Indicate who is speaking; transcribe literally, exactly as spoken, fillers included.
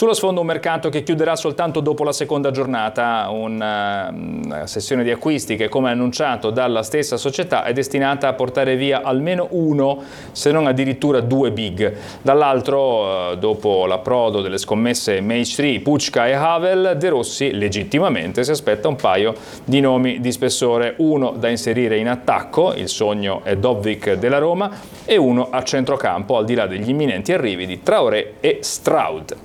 Speaker 1: Sullo sfondo un mercato che chiuderà soltanto dopo la seconda giornata, una, una sessione di acquisti che, come annunciato dalla stessa società, è destinata a portare via almeno uno, se non addirittura due big. Dall'altro, dopo l'approdo delle scommesse Match tre, Pucca e Havel, De Rossi legittimamente si aspetta un paio di nomi di spessore, uno da inserire in attacco, il sogno è Dobbik della Roma, e uno a centrocampo, al di là degli imminenti arrivi di Traoré e Stroud.